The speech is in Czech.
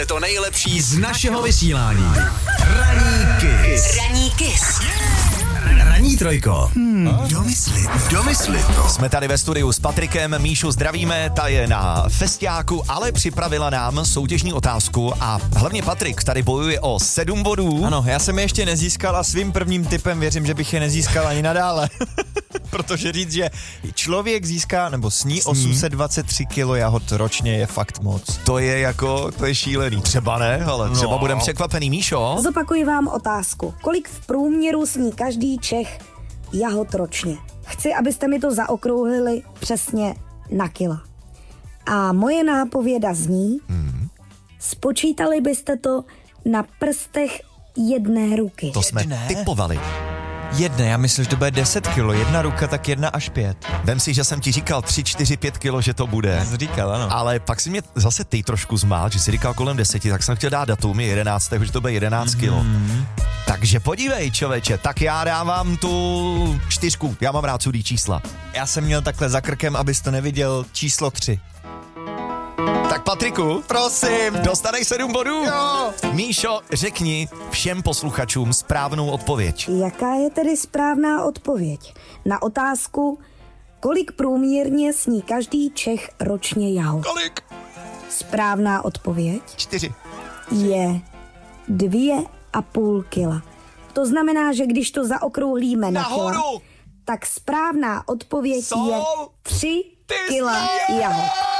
je to nejlepší z našeho vysílání. Ranní Kiss. Ranní Kiss. Ranní trojko. Domysli to. Jsme tady ve studiu s Patrikem, Míšu zdravíme, ta je na festiáku, ale připravila nám soutěžní otázku a hlavně Patrik tady bojuje o 7 bodů. Ano, já jsem je ještě nezískal a svým prvním tipem věřím, že bych je nezískal ani nadále. Protože říct, že člověk získá nebo sní 823 kilo jahod ročně je fakt moc. To je šílený. Třeba ne, ale třeba budem překvapený. Míšo? Zopakuji vám otázku. Kolik v průměru sní každý Čech jahod ročně? Chci, abyste mi to zaokrouhlili přesně na kila. A moje nápověda zní, spočítali byste to na prstech jedné ruky. To jsme tipovali. Já myslím, že to bude 10 kilo, jedna ruka, tak 1 až 5. Vem si, že jsem ti říkal 3, 4, 5 kilo, že to bude. Já jsem říkal, ano. Ale pak si mě zase ty trošku zmál, že jsi říkal kolem 10, tak jsem chtěl dát datum, je 11, že to bude 11 kilo. Takže podívej, člověče, tak já dávám tu 4, já mám rád sudý čísla. Já jsem měl takhle za krkem, abys to neviděl, číslo 3. Tak Patriku, prosím, dostanej 7 bodů. Jo. Míšo, řekni všem posluchačům správnou odpověď. Jaká je tedy správná odpověď na otázku, kolik průměrně sní každý Čech ročně jahod? Kolik? Správná odpověď 4. je 2,5 kila. To znamená, že když to zaokrouhlíme na kila, Nahoru. tak správná odpověď Jsou je 3 kila jahod.